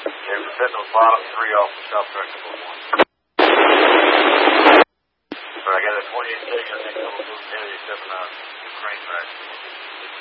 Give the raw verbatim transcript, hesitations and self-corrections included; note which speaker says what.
Speaker 1: Okay, we're setting those bottom three off the south direction one. So I got a twenty-eight station, I think that will move ten eighty-seven on Ukraine track.